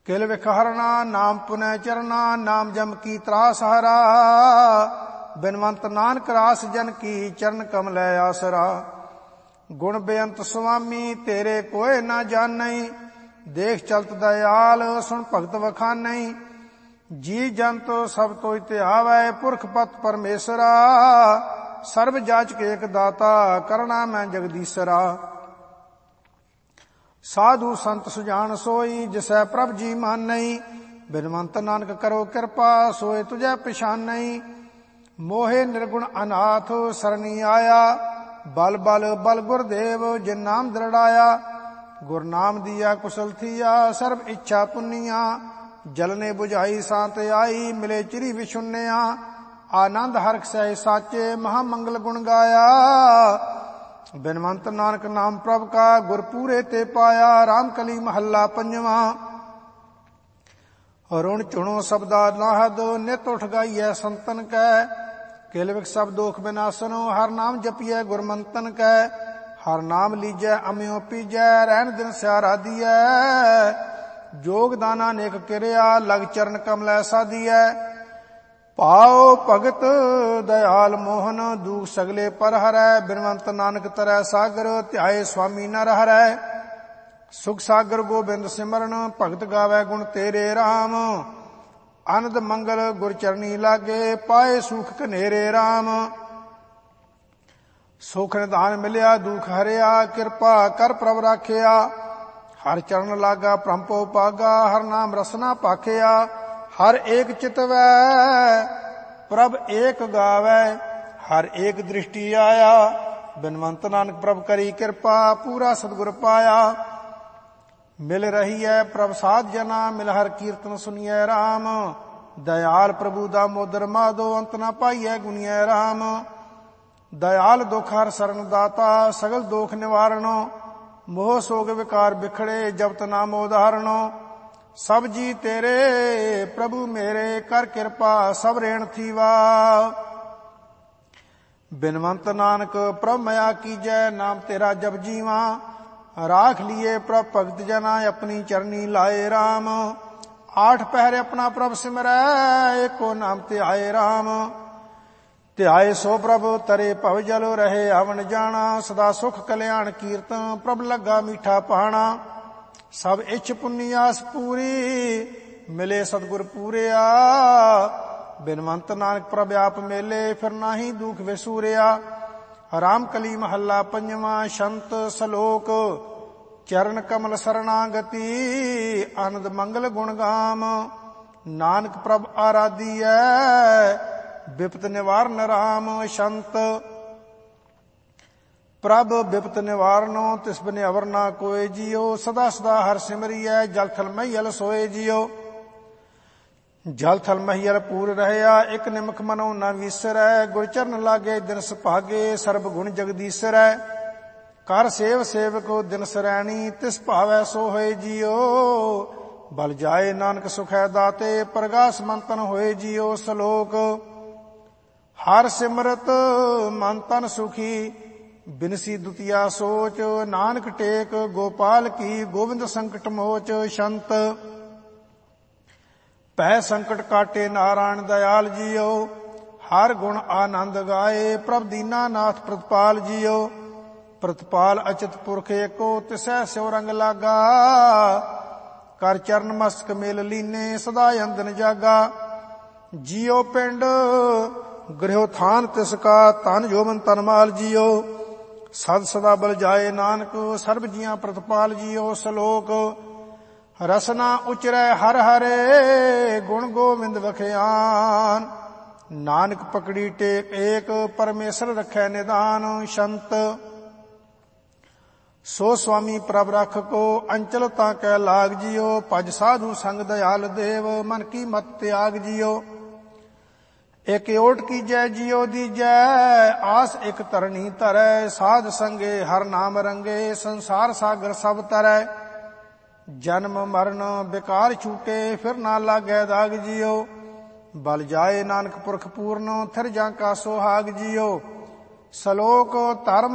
किल विख हरना नाम पुनः चरना नाम जम की त्रास हरा बिनवंत नानक रास जन की चरण कमल आसरा। गुण बेअंत स्वामी तेरे कोय न जानई देख चलत दयाल सुन भगत वखानई। जी जंत सब तो त्यावै पुरख पत परमेसरा सर्व जाचक एक दाता करना मैं जगदीसरा। साधु संत सुजान सोई जिसै प्रभ जी मानई बिनवंत नानक करो कृपा सोए तुझै पछानई। मोहे निर्गुण अनाथ सरनी आया बल बल बल गुरदेव जिन नाम दृढ़ाया। गुर नाम दिया कुशल थिया सर्व इच्छा पुनिया जलने बुझाई सांत आई मिले चिरी विशुन्या। आनंद हरख सह साचे महामंगल गुण गाया बिनवंत नानक नाम प्रभ का गुर पूरे ते पाया। राम कली महला पंजवा। रुण चुणो शब्दा नाहद नित उठ गाइयै संतन कै। किल विख सब दोख विनाशनो हर नाम जपिए गुरमंतन कै। हर नाम लीजै अम्यो पीजै रहन दिन स्यारा दियै। जोग दाना नेक किरिया लग चरण कमलै साधियै। पाओ भगत दयाल मोहन दूख सगले पर हरै बिनवंत नानक तरੈ सागर ध्याए स्वामी नर हरै। सुख सागर गोबिंद सिमरन भगत गावै गुण तेरे राम। आनंद मंगल गुर चरनी लागे पाए सुख कनेरे राम। सुख निधान मिलिया दुख हरिया कृपा कर प्रभ राखिया। हर चरण लागा प्रंपो पागा हर नाम रसना पाखिया। हर एक चितवै प्रभ एक गावै हर एक दृष्टि आया। बिनवंत नानक प्रभ करी कृपा पूरा सतगुर पाया। मिल रही है प्रभ साध जना मिल हर कीर्तन सुनिए राम। दयाल प्रभु दामोदर माधो अंत न पाइए गुनिए राम। दयाल दुख हर शरण दाता सगल दोख निवारणो। मोह सोग विकार बिखड़े जपत नाम उदाहरणो। सब जी तेरे प्रभु मेरे कर कृपा सब रेण थीवा। बिनवंत नानक प्रभ मया कीजै नाम तेरा जप जीवा। राख लिए प्रभ भगत जना अपनी चरनी लाए राम। आठ पहरे अपना प्रभ सिमरै एको नाम ध्याए राम। ध्याए सो प्रभ तरे भव जल रहे अवन जाना। सदा सुख कल्याण कीर्तन प्रभ लगा मीठा पाना। सब इच्छ पुनियास पूरी मिले सतगुर पूरिया। बिनवंत नानक प्रभ आप मेले फिर नाही दुख विसूरिया। राम कली महला पंजवा। शंत सलोक चरण कमल शरणागति आनंद मंगल गुण गाम। नानक प्रभ आराधियै बिपत निवारण राम। शंत प्रभ बिपत निवारणो तिस बिन अवर ना कोय जियो। सदा सदा हर सिमरियै जल थल महियल सोए जियो। जल थल महियल पूर रहया एक निमख मनो न विसरै। गुर चरण लागे दिन सुभागे सर्ब गुण जगदीसरै। कर सेव सेवक दिन सरैणी तिस भावै सो होए जियो। बल जाए नानक सुखै दाते प्रगास मंतन होए जियो। सलोक हर सिमरत मन तन सुखी बिनसी दुतिया सोच। नानक टेक गोपाल की गोविंद संकट मोच। शंत पै संकट काटे नारायण दयाल जियो। हर गुण आनंद गाए प्रभ दीना नाथ प्रतिपाल जियो। प्रतिपाल अचित पुरख एको तिसै स्यो रंग लागा। कर चरण मस्तक मेल लीने सदा अंदन जागा। जियो पिंड गृहो थान तिसका धन जोमन तनमाल जियो। सद सदा बल जाए नानक सर्ब जियां प्रतिपाल जियो। सलोक रसना उचरै हर हरे गुण गोविंद बखियान। नानक पकड़ी टेक एक परमेश्वर रखै निदान। शंत सो स्वामी प्रभ रख को अंचल ताकै लाग जियो। भज साधु संग दयाल देव मन की मत त्याग जियो। एक ओट कीजै जियो दीजै आस एक तरनी धरै। साध संगे हर नाम रंगे संसार सागर सब तरै। जन्म मरण बेकार छूटे फिर ना लागै दाग जियो। बल जाए नानक पुरख पूर्ण थिर जांका सुहाग जियो। सलोक धर्म